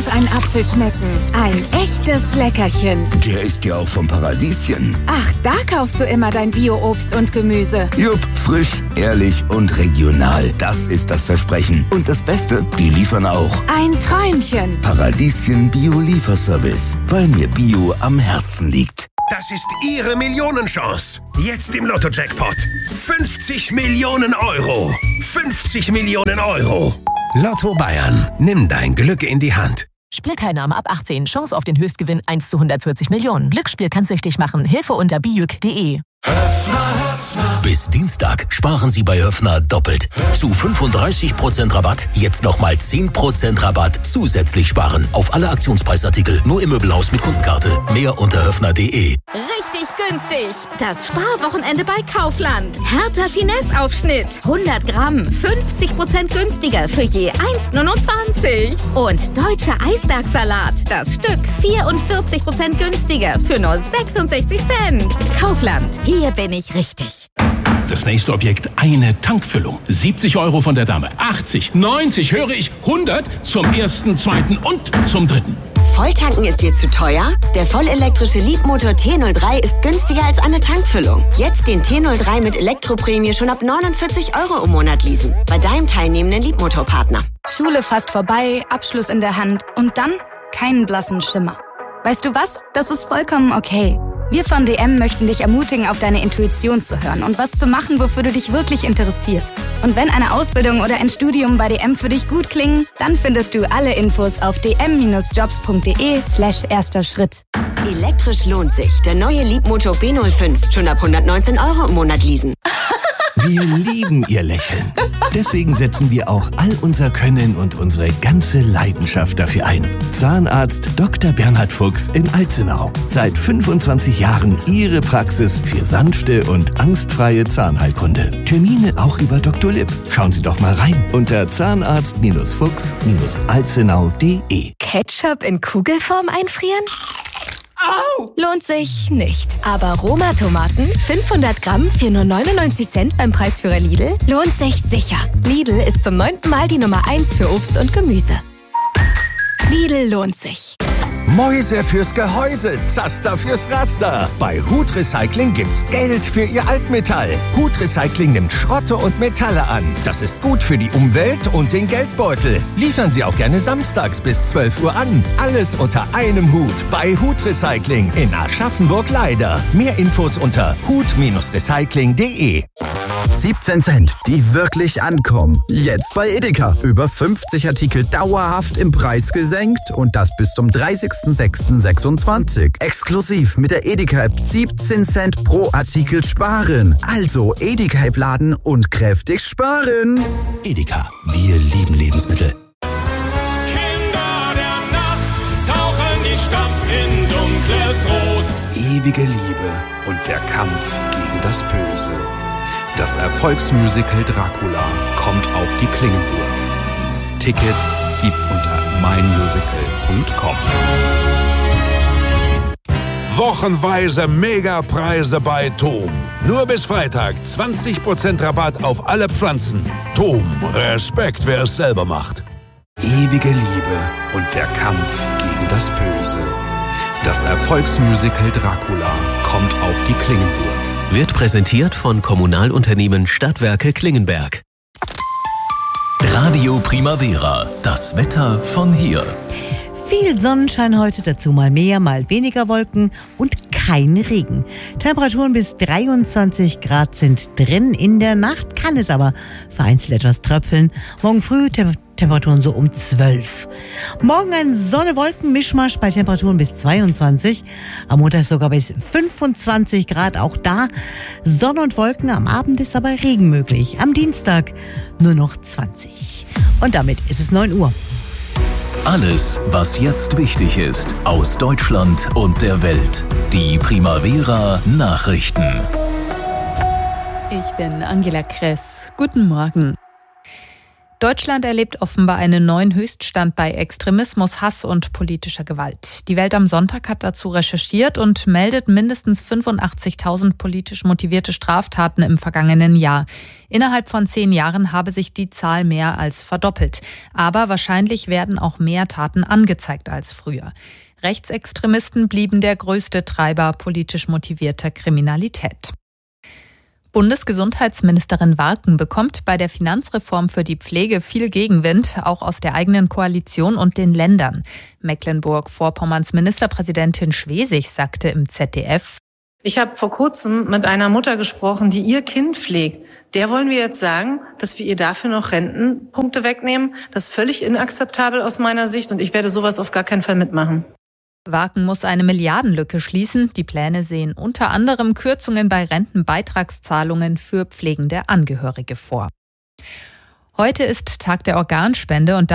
muss ein Apfel schmecken. Ein echtes Leckerchen. Der ist ja auch vom Paradieschen. Ach, da kaufst du immer dein Bio-Obst und Gemüse. Jupp, frisch, ehrlich und regional. Das ist das Versprechen. Und das Beste, die liefern auch. Ein Träumchen. Paradieschen Bio-Lieferservice. Weil mir Bio am Herzen liegt. Das ist Ihre Millionenchance. Jetzt im Lotto-Jackpot. 50 Millionen Euro. 50 Millionen Euro. Lotto Bayern. Nimm dein Glück in die Hand. Spielteilnahme ab 18. Chance auf den Höchstgewinn 1 zu 140 Millionen. Glücksspiel kann süchtig machen. Hilfe unter bijuk.de. Bis Dienstag sparen Sie bei Höffner doppelt. Zu 35% Rabatt, jetzt nochmal 10% Rabatt zusätzlich sparen. Auf alle Aktionspreisartikel, nur im Möbelhaus mit Kundenkarte. Mehr unter höffner.de. Richtig günstig. Das Sparwochenende bei Kaufland. Hertha Finesse-Aufschnitt. 100 Gramm, 50% günstiger für je 1,29. Und deutscher Eisbergsalat. Das Stück 44% günstiger für nur 66 Cent. Kaufland. Hier bin ich richtig. Das nächste Objekt, eine Tankfüllung. 70 Euro von der Dame. 80, 90, höre ich, 100 zum ersten, zweiten und zum dritten. Volltanken ist dir zu teuer? Der vollelektrische Leapmotor T03 ist günstiger als eine Tankfüllung. Jetzt den T03 mit Elektroprämie schon ab 49 Euro im Monat leasen. Bei deinem teilnehmenden Leapmotor-Partner. Schule fast vorbei, Abschluss in der Hand und dann keinen blassen Schimmer. Weißt du was? Das ist vollkommen okay. Wir von DM möchten dich ermutigen, auf deine Intuition zu hören und was zu machen, wofür du dich wirklich interessierst. Und wenn eine Ausbildung oder ein Studium bei DM für dich gut klingen, dann findest du alle Infos auf dm-jobs.de/erster Schritt. Elektrisch lohnt sich. Der neue Leapmotor B05. Schon ab 119 Euro im Monat leasen. Wir lieben Ihr Lächeln. Deswegen setzen wir auch all unser Können und unsere ganze Leidenschaft dafür ein. Zahnarzt Dr. Bernhard Fuchs in Alzenau. Seit 25 Jahren Ihre Praxis für sanfte und angstfreie Zahnheilkunde. Termine auch über Dr. Lipp. Schauen Sie doch mal rein unter zahnarzt-fuchs-alzenau.de. Ketchup in Kugelform einfrieren? Au! Lohnt sich nicht. Aber Roma-Tomaten, 500 Gramm für nur 99 Cent beim Preisführer Lidl, lohnt sich sicher. Lidl ist zum 9. Mal die Nummer 1 für Obst und Gemüse. Lidl lohnt sich. Mäuse fürs Gehäuse, Zaster fürs Raster. Bei Hut Recycling gibt's Geld für Ihr Altmetall. Hut Recycling nimmt Schrotte und Metalle an. Das ist gut für die Umwelt und den Geldbeutel. Liefern Sie auch gerne samstags bis 12 Uhr an. Alles unter einem Hut bei Hut Recycling in Aschaffenburg-Leider. Mehr Infos unter hut-recycling.de. 17 Cent, die wirklich ankommen. Jetzt bei Edeka. Über 50 Artikel dauerhaft im Preis gesenkt und das bis zum 30.06.26. Exklusiv mit der Edeka-App 17 Cent pro Artikel sparen. Also Edeka-App laden und kräftig sparen. Edeka, wir lieben Lebensmittel. Kinder der Nacht tauchen die Stadt in dunkles Rot. Ewige Liebe und der Kampf gegen das Böse. Das Erfolgsmusical Dracula kommt auf die Klingenburg. Tickets gibt's unter meinmusical.com. Wochenweise Megapreise bei TOM. Nur bis Freitag 20% Rabatt auf alle Pflanzen. TOM, Respekt, wer es selber macht. Ewige Liebe und der Kampf gegen das Böse. Das Erfolgsmusical Dracula kommt auf die Klingenburg. Wird präsentiert von Kommunalunternehmen Stadtwerke Klingenberg. Radio Primavera, das Wetter von hier. Viel Sonnenschein heute, dazu mal mehr, mal weniger Wolken und kein Regen. Temperaturen bis 23 Grad sind drin. In der Nacht kann es aber vereinzelt etwas tröpfeln. Morgen früh Temperaturen so um 12. Morgen ein Sonne-Wolken-Mischmasch bei Temperaturen bis 22. Am Montag sogar bis 25 Grad. Auch da Sonne und Wolken. Am Abend ist aber Regen möglich. Am Dienstag nur noch 20. Und damit ist es 9 Uhr. Alles, was jetzt wichtig ist, aus Deutschland und der Welt. Die Primavera Nachrichten. Ich bin Angela Kress. Guten Morgen. Deutschland erlebt offenbar einen neuen Höchststand bei Extremismus, Hass und politischer Gewalt. Die Welt am Sonntag hat dazu recherchiert und meldet mindestens 85.000 politisch motivierte Straftaten im vergangenen Jahr. Innerhalb von 10 Jahren habe sich die Zahl mehr als verdoppelt. Aber wahrscheinlich werden auch mehr Taten angezeigt als früher. Rechtsextremisten blieben der größte Treiber politisch motivierter Kriminalität. Bundesgesundheitsministerin Warken bekommt bei der Finanzreform für die Pflege viel Gegenwind, auch aus der eigenen Koalition und den Ländern. Mecklenburg-Vorpommerns Ministerpräsidentin Schwesig sagte im ZDF: Ich habe vor kurzem mit einer Mutter gesprochen, die ihr Kind pflegt. Der wollen wir jetzt sagen, dass wir ihr dafür noch Rentenpunkte wegnehmen? Das ist völlig inakzeptabel aus meiner Sicht und ich werde sowas auf gar keinen Fall mitmachen. Warken muss eine Milliardenlücke schließen. Die Pläne sehen unter anderem Kürzungen bei Rentenbeitragszahlungen für pflegende Angehörige vor. Heute ist Tag der Organspende und